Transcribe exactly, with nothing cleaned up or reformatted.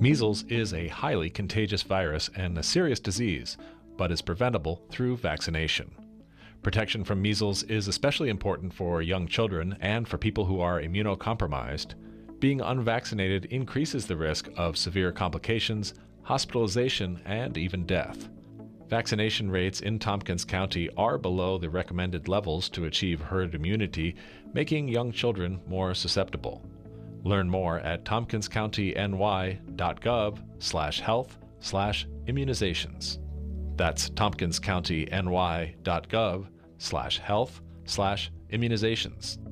Measles is a highly contagious virus and a serious disease, but is preventable through vaccination. Protection from measles is especially important for young children and for people who are immunocompromised. Being unvaccinated increases the risk of severe complications, hospitalization, and even death. Vaccination rates in Tompkins County are below the recommended levels to achieve herd immunity, making young children more susceptible. Learn more at tompkins county n y dot gov slash health slash immunizations. That's tompkins county n y dot gov slash health slash immunizations.